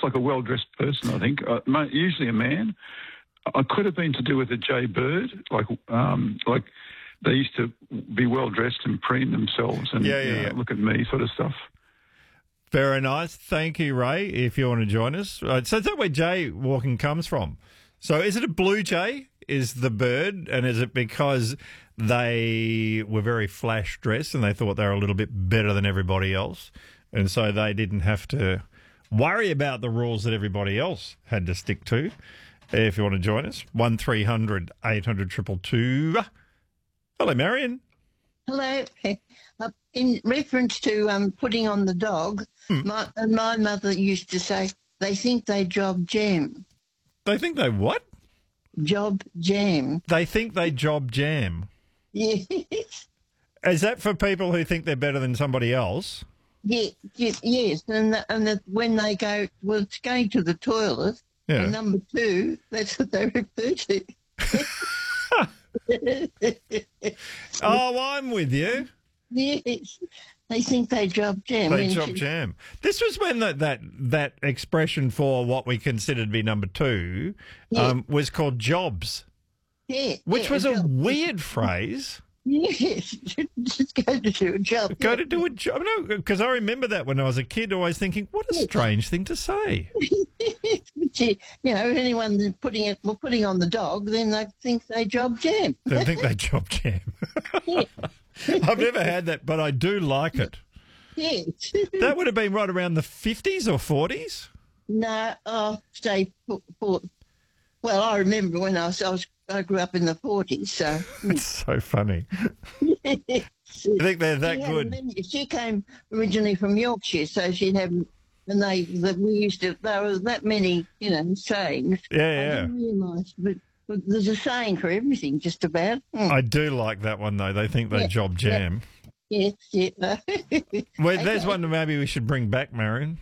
like a well-dressed person, I think. Usually a man. I could have been to do with a Jay Bird, like they used to be well-dressed and preen themselves and look at me sort of stuff. Very nice. Thank you, Ray, if you want to join us. So is that where jay walking comes from? So is it a blue jay is the bird, and is it because they were very flash dressed and they thought they were a little bit better than everybody else, and so they didn't have to worry about the rules that everybody else had to stick to? If you want to join us, 1300 800 222. Hello, Marion. Hello. In reference to putting on the dog, my mother used to say, they think they job jam. They think they what? Job jam. They think they job jam. Yes. Is that for people who think they're better than somebody else? Yes. And when they go, well, it's going to the toilet, and number two, that's what they refer to. Oh, I'm with you. Yes. They think they job jam. They job jam. This was when that expression for what we considered to be number two was called jobs. Yeah. Which was a weird phrase. Yes. Just go to do a job. Go to do a job. No, because I remember that when I was a kid, always thinking, what a strange thing to say. But anyone putting on the dog, then they think they job jam. They think they job jam. Yeah. I've never had that, but I do like it. Yes. That would have been right around the 50s or 40s? No, well, I remember when I grew up in the 40s, so... It's so funny. I think they're that good. She came originally from Yorkshire, so she'd have... And there were that many, sayings. Yeah. I didn't realise, but there's a saying for everything, just about. I do like that one, though. They think they job jam. Yes. Well, there's one that maybe we should bring back, Marion.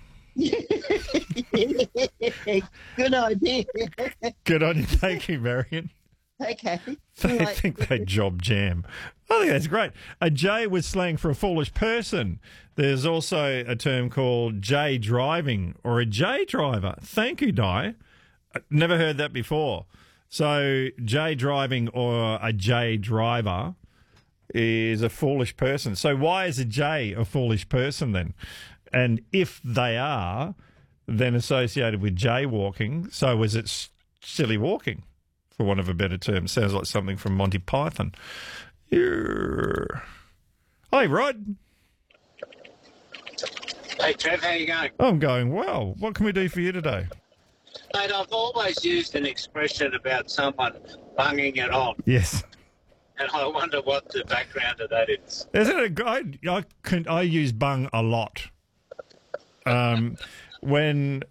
Good idea. Good on you. Thank you, Marion. Okay. They think they job jam. I think that's great. A J was slang for a foolish person. There's also a term called J driving or a J driver. Thank you, Di. Never heard that before. So J driving or a J driver is a foolish person. So why is a J a foolish person then? And if they are then associated with jaywalking, so was it silly walking, for want of a better term? Sounds like something from Monty Python. Hi, Rod. Hey, Trev, how you going? I'm going well. What can we do for you today? Mate, I've always used an expression about someone bunging it on. Yes. And I wonder what the background of that is. Isn't it a guy? I use bung a lot. When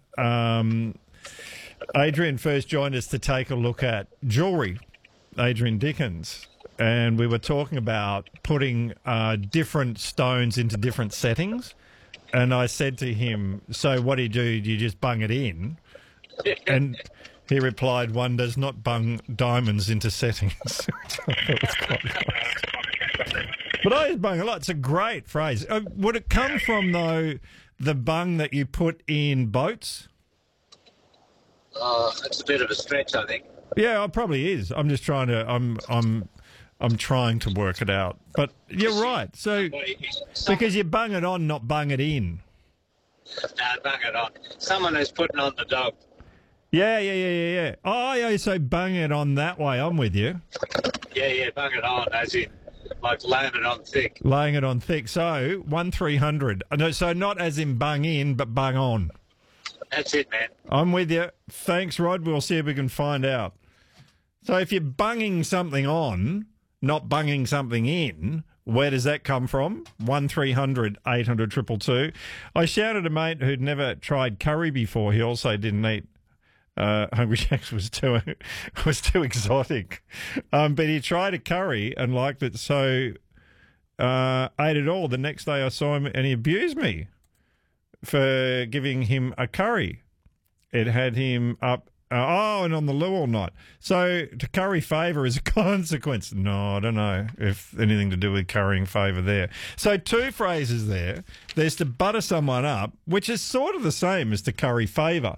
Adrian first joined us to take a look at jewellery, Adrian Dickens, and we were talking about putting different stones into different settings. And I said to him, so what do? Do you just bung it in? And he replied, one does not bung diamonds into settings. That was quite nice. But I use bung a lot. It's a great phrase. Would it come from, though, the bung that you put in boats? That's a bit of a stretch, I think. Yeah, it probably is. I'm just trying to... I'm trying to work it out. But you're right. So, because you bung it on, not bung it in. No, bung it on. Someone who's putting on the dog. Yeah. Oh, yeah, so bung it on that way. I'm with you. Yeah, bung it on, as in, like, laying it on thick. Laying it on thick. So, 1300. No, so not as in bung in, but bung on. That's it, man. I'm with you. Thanks, Rod. We'll see if we can find out. So if you're bunging something on, not bunging something in, where does that come from? 1300 800 222. I shouted a mate who'd never tried curry before. He also didn't eat Hungry Jack's was too exotic. But he tried a curry and liked it, so ate it all. The next day I saw him and he abused me for giving him a curry. It had him up, and on the loo all night. So to curry favour is a consequence. No, I don't know if anything to do with currying favour there. So two phrases there. There's to butter someone up, which is sort of the same as to curry favour.